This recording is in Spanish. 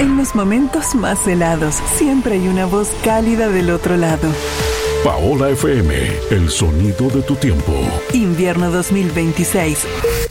En los momentos más helados, siempre hay una voz cálida del otro lado. Paola FM, el sonido de tu tiempo. Invierno 2026.